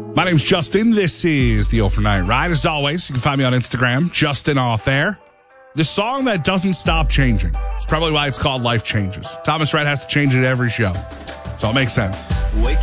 My name's Justin. This is the Overnight Ride. As always, you can find me on Instagram, Justin Off Air. The song that doesn't stop changing. It's probably why it's called Life Changes. Thomas Rhett has to change it every show. So it makes sense.